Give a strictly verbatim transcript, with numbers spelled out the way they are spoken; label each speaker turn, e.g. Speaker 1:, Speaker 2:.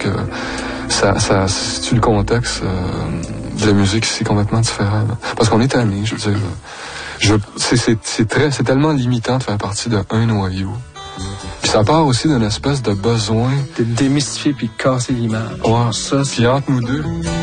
Speaker 1: que ça, ça situe le contexte euh, de la musique, c'est complètement différent. Là. Parce qu'on est tanné, je veux dire. Je, c'est, c'est, c'est, très, c'est tellement limitant de faire partie d'un noyau. Puis ça part aussi d'une espèce de besoin
Speaker 2: de démystifier puis de casser l'image.
Speaker 1: Ouais,
Speaker 2: ça,
Speaker 1: puis entre nous deux.